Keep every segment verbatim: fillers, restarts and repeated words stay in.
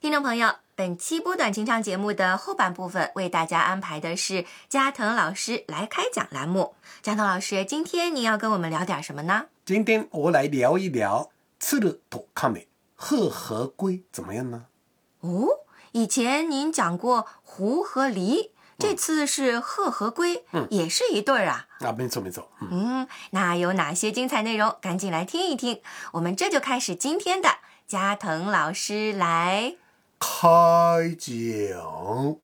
听众朋友，本期波短情长节目的后半部分为大家安排的是加藤老师来开讲栏目。加藤老师，今天你要跟我们聊点什么呢？ 今天我来聊一聊鶴と亀鹤和龟怎么样呢？ 哦，以前您讲过狐和狸，这次是鹤和龟，嗯，也是一对儿啊。 啊，没错没错。 嗯, 嗯，那有哪些精彩内容？赶紧来听一听。我们这就开始今天的加藤老师来开讲。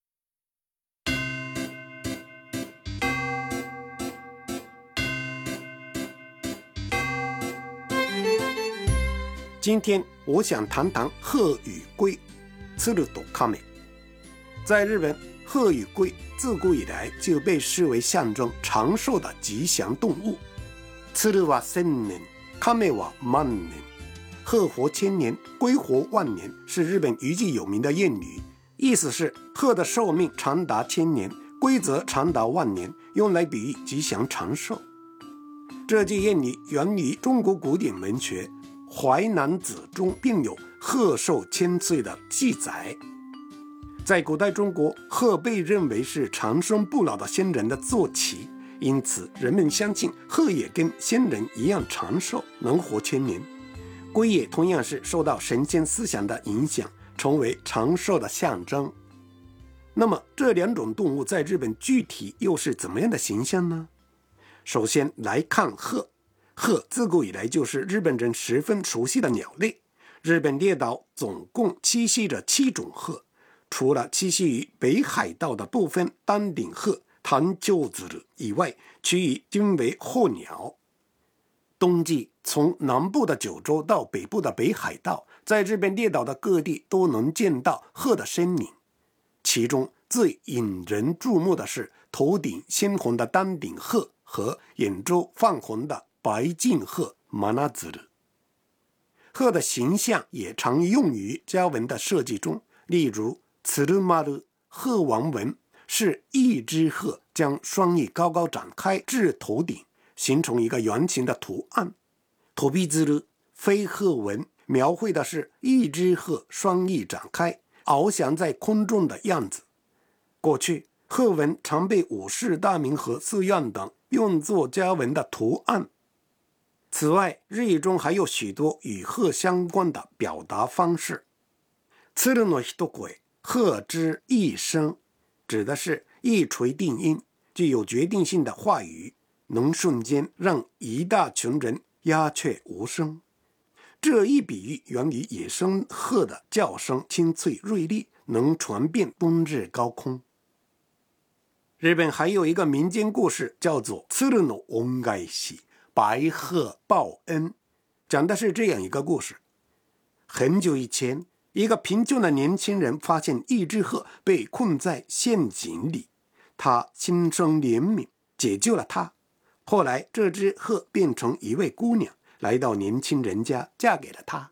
今天我想谈谈鹤与龟，鶴と亀。在日本，鹤与龟自古以来就被视为象征长寿的吉祥动物。鶴は千年，亀は万年。鹤活千年，龟活万年是日本语句有名的谚语，意思是鹤的寿命长达千年，龟则长达万年，用来比喻吉祥长寿。这句谚语源于中国古典文学《淮南子》中，并有鹤寿千岁的记载。在古代中国，鹤被认为是长生不老的仙人的坐骑，因此人们相信鹤也跟仙人一样长寿，能活千年。龟也同样是受到神仙思想的影响，成为长寿的象征。那么这两种动物在日本具体又是怎么样的形象呢？首先来看鹤。鹤自古以来就是日本人十分熟悉的鸟类。日本列岛总共栖息着七种鹤，除了栖息于北海道的部分丹顶鹤、短丘鶴以外，其余均为候鸟。冬季从南部的九州到北部的北海道，在日本列岛的各地都能见到鹤的身影。其中最引人注目的是头顶鲜红的丹顶鹤和眼周泛红的白颈鹤マナズル。鹤的形象也常用于家纹的设计中，例如鶴丸鹤王纹是一只鹤将双翼高高展开至头顶，形成一个圆形的图案。飛び鶴飞鹤纹描绘的是一只鹤双翼展开翱翔在空中的样子。过去鹤纹常被武士大名和寺院等用作家纹的图案。此外，日语中还有许多与鹤相关的表达方式。鶴の一声，鹤之一声，指的是一锤定音，具有决定性的话语，能瞬间让一大群人鸦雀无声。这一比喻源于野生鹤的叫声清脆锐利，能传遍冬日高空。日本还有一个民間故事叫做鶴の恩返し，白鹤报恩，讲的是这样一个故事。很久以前，一个贫穷的年轻人发现一只鹤被困在陷阱里，他心生怜悯，解救了它。后来这只鹤变成一位姑娘，来到年轻人家，嫁给了他。